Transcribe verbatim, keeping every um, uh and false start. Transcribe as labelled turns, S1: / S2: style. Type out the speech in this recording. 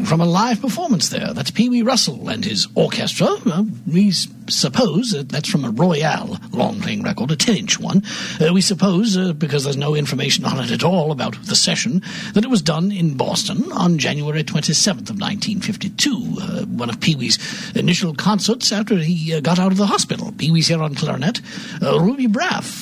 S1: from a live performance there. That's Pee Wee Russell and his orchestra. Uh, we s- suppose uh, that's from a Royale long-playing record, a ten-inch one. Uh, we suppose, uh, because there's no information on it at all about the session, that it was done in Boston on January twenty-seventh of nineteen fifty-two, uh, one of Pee Wee's initial concerts after he uh, got out of the hospital. Pee Wee's here on clarinet, uh, Ruby Braff